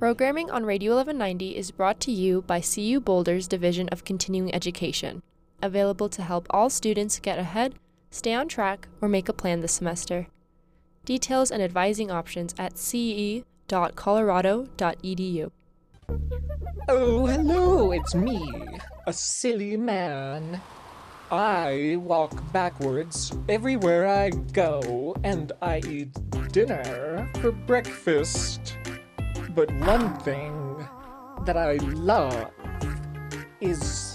Programming on Radio 1190 is brought to you by CU Boulder's Division of Continuing Education, available to help all students get ahead, stay on track, or make a plan this semester. Details and advising options at ce.colorado.edu. Oh, hello, it's me, a silly man. I walk backwards everywhere I go, and I eat dinner for breakfast. But one thing that I love is